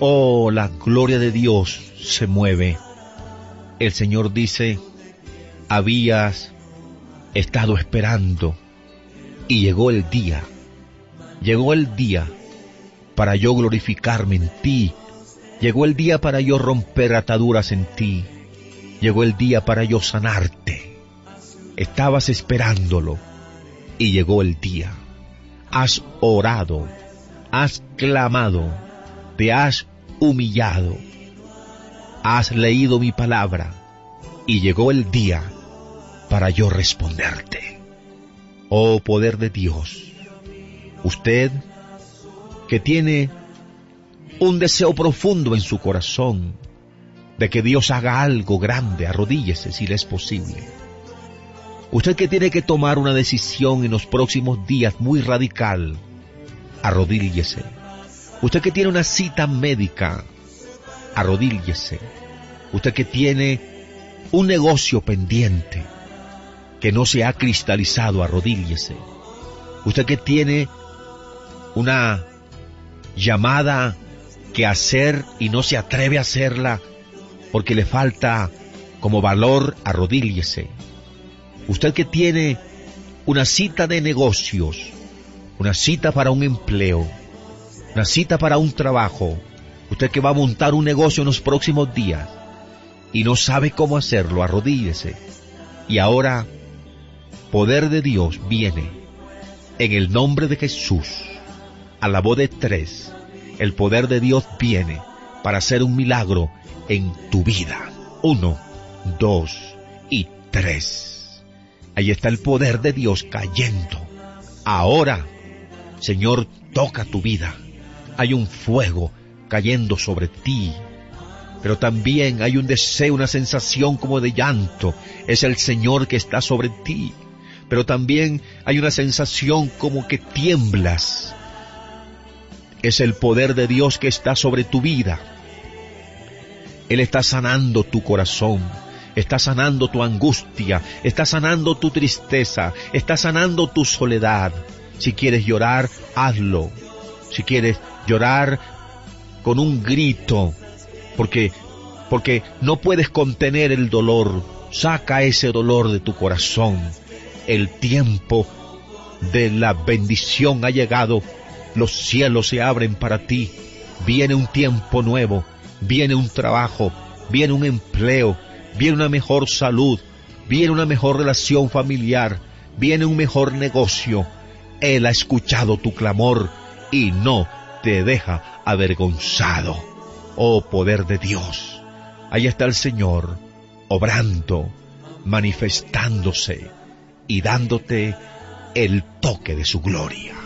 Oh, la gloria de Dios se mueve. El Señor dice, habías estado esperando y llegó el día para yo glorificarme en ti, llegó el día para yo romper ataduras en ti, llegó el día para yo sanarte. Estabas esperándolo y llegó el día. Has orado, has clamado, te has humillado, has leído mi palabra y llegó el día para yo responderte. Oh poder de Dios, usted que tiene un deseo profundo en su corazón de que Dios haga algo grande, arrodíllese si le es posible. Usted que tiene que tomar una decisión en los próximos días muy radical, arrodíllese. Usted que tiene una cita médica, arrodíllese. Usted que tiene un negocio pendiente que no se ha cristalizado, arrodíllese. Usted que tiene una llamada que hacer y no se atreve a hacerla porque le falta como valor, arrodíllese. Usted que tiene una cita de negocios, una cita para un empleo, una cita para un trabajo, usted que va a montar un negocio en los próximos días y no sabe cómo hacerlo, arrodíllese. Y ahora, poder de Dios viene en el nombre de Jesús. A la voz de 3, el poder de Dios viene para hacer un milagro en tu vida. 1, 2 y 3. Ahí está el poder de Dios cayendo. Ahora, Señor, toca tu vida. Hay un fuego cayendo sobre ti, pero también hay un deseo, una sensación como de llanto. Es el Señor que está sobre ti, pero también hay una sensación como que tiemblas. Es el poder de Dios que está sobre tu vida. Él está sanando tu corazón, está sanando tu angustia, está sanando tu tristeza, está sanando tu soledad. Si quieres llorar, hazlo. Si quieres llorar con un grito, porque no puedes contener el dolor, saca ese dolor de tu corazón. El tiempo de la bendición ha llegado. Los cielos se abren para ti. Viene un tiempo nuevo, viene un trabajo, viene un empleo, viene una mejor salud, viene una mejor relación familiar, viene un mejor negocio. Él ha escuchado tu clamor y no te deja avergonzado. Oh poder de Dios, ahí está el Señor, obrando, manifestándose y dándote el toque de su gloria.